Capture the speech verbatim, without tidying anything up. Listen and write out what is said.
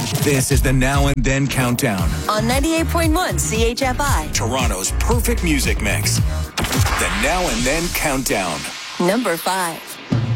This is the Now and Then Countdown. On ninety-eight point one C H F I. Toronto's perfect music mix. The Now and Then Countdown. Number five.